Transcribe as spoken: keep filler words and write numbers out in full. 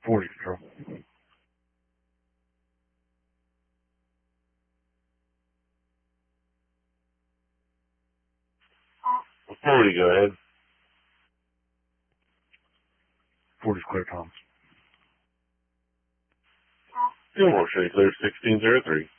forty control. forty, go ahead. forty's clear, Tom. Gilmore, show you clear sixteen zero three.